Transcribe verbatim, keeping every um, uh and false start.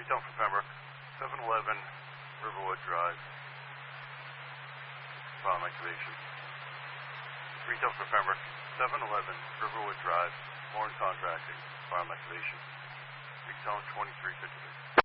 Retail for Pembroke, seven eleven Riverwood Drive. File activation. Retail for Pembroke, seven eleven Riverwood Drive, Warren Contracting. File activation. Retail twenty-three fifty.